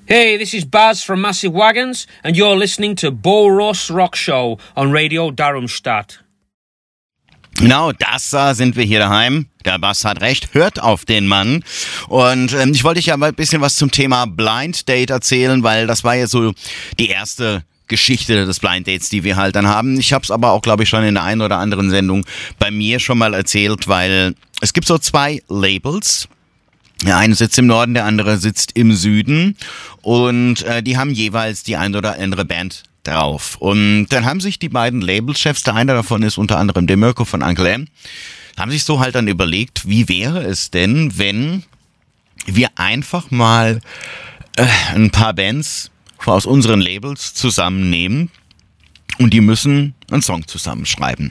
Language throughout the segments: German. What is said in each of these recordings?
Hey, this is Baz from Massive Wagons, and you're listening to Bo Ross Rock Show on Radio Darmstadt. Genau, da sind wir hier daheim. Der Bass hat recht, hört auf den Mann. Und ich wollte euch ja mal ein bisschen was zum Thema Blind Date erzählen, weil das war ja so die erste Geschichte des Blind Dates, die wir halt dann haben. Ich habe es aber auch, glaube ich, schon in der einen oder anderen Sendung bei mir schon mal erzählt, weil es gibt so zwei Labels. Der eine sitzt im Norden, der andere sitzt im Süden und die haben jeweils die ein oder andere Band drauf. Und dann haben sich die beiden Labelchefs, der eine davon ist unter anderem der Mirko von Uncle M, haben sich so halt dann überlegt, wie wäre es denn, wenn wir einfach mal ein paar Bands aus unseren Labels zusammennehmen und die müssen einen Song zusammenschreiben.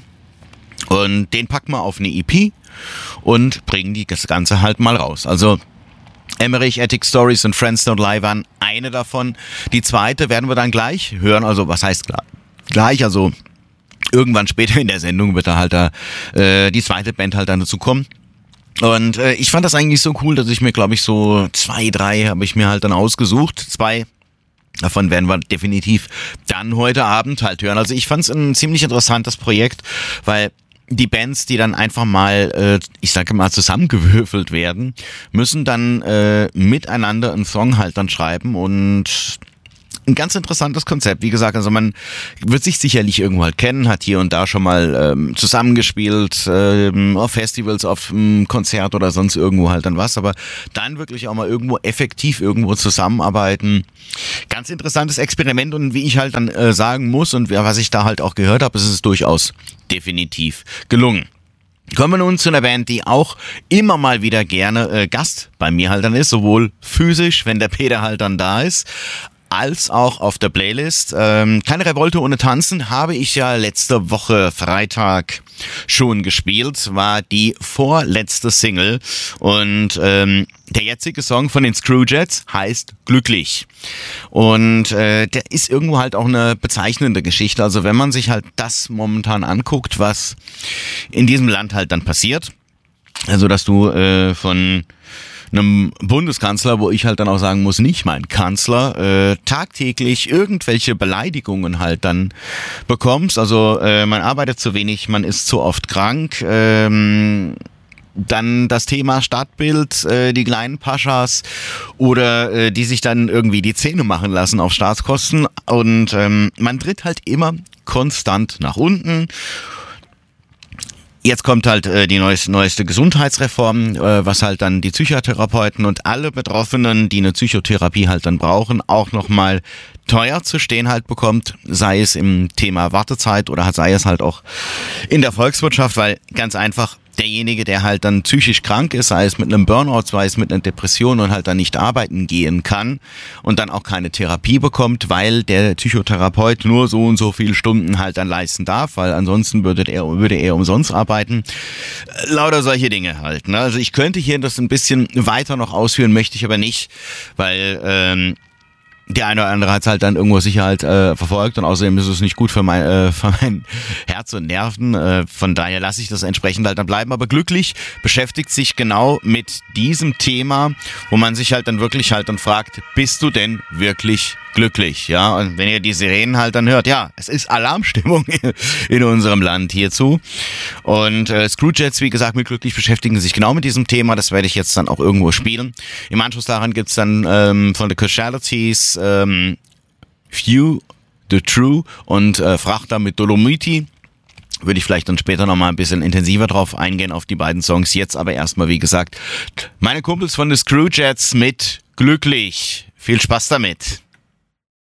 Und den packen wir auf eine EP und bringen das Ganze halt mal raus. Also Emmerich, Attic Stories und Friends Don't Lie waren eine davon. Die zweite werden wir dann gleich hören. Also was heißt gleich? Also irgendwann später in der Sendung wird da halt die zweite Band halt dann dazu kommen. Und ich fand das eigentlich so cool, dass ich mir, glaube ich, so 2, 3 habe ich mir halt dann ausgesucht. 2 davon werden wir definitiv dann heute Abend halt hören. Also ich fand es ein ziemlich interessantes Projekt, weil die Bands, die dann einfach mal, ich sage mal, zusammengewürfelt werden, müssen dann miteinander einen Song halt dann schreiben und ein ganz interessantes Konzept. Wie gesagt, also man wird sich sicherlich irgendwo halt kennen, hat hier und da schon mal zusammengespielt, auf Festivals, auf einem Konzert oder sonst irgendwo halt dann was, aber dann wirklich auch mal irgendwo effektiv irgendwo zusammenarbeiten. Ganz interessantes Experiment und wie ich halt dann sagen muss und was ich da halt auch gehört habe, ist es durchaus definitiv gelungen. Kommen wir nun zu einer Band, die auch immer mal wieder gerne Gast bei mir halt dann ist, sowohl physisch, wenn der Peter halt dann da ist, als auch auf der Playlist. Keine Revolte ohne Tanzen habe ich ja letzte Woche Freitag schon gespielt, war die vorletzte Single und der jetzige Song von den Screwjets heißt Glücklich und der ist irgendwo halt auch eine bezeichnende Geschichte, also wenn man sich halt das momentan anguckt, was in diesem Land halt dann passiert, also dass du von einem Bundeskanzler, wo ich halt dann auch sagen muss, nicht mein Kanzler, tagtäglich irgendwelche Beleidigungen halt dann bekommst. Also man arbeitet zu wenig, man ist zu oft krank. Dann das Thema Stadtbild, die kleinen Paschas oder die sich dann irgendwie die Zähne machen lassen auf Staatskosten. Und man tritt halt immer konstant nach unten. Jetzt kommt halt die neueste Gesundheitsreform, was halt dann die Psychotherapeuten und alle Betroffenen, die eine Psychotherapie halt dann brauchen, auch nochmal teuer zu stehen halt bekommt, sei es im Thema Wartezeit oder sei es halt auch in der Volkswirtschaft, weil ganz einfach derjenige, der halt dann psychisch krank ist, sei es mit einem Burnout, sei es mit einer Depression und halt dann nicht arbeiten gehen kann und dann auch keine Therapie bekommt, weil der Psychotherapeut nur so und so viele Stunden halt dann leisten darf, weil ansonsten würde er umsonst arbeiten. Lauter solche Dinge halt, ne? Also ich könnte hier das ein bisschen weiter noch ausführen, möchte ich aber nicht, weil der eine oder andere hat es halt dann irgendwo sicher halt verfolgt und außerdem ist es nicht gut für mein Herz und Nerven. Von daher lasse ich das entsprechend halt dann bleiben. Aber Glücklich beschäftigt sich genau mit diesem Thema, wo man sich halt dann wirklich halt dann fragt, bist du denn wirklich glücklich? Ja, und wenn ihr die Sirenen halt dann hört, ja, es ist Alarmstimmung in unserem Land hierzu. Und Screwjets, wie gesagt, mit Glücklich beschäftigen sich genau mit diesem Thema. Das werde ich jetzt dann auch irgendwo spielen. Im Anschluss daran gibt's dann von The Casualties Few, The True und Frachter mit Dolomiti. Würde ich vielleicht dann später nochmal ein bisschen intensiver drauf eingehen auf die beiden Songs. Jetzt aber erstmal, wie gesagt, meine Kumpels von The Screwjets mit Glücklich. Viel Spaß damit.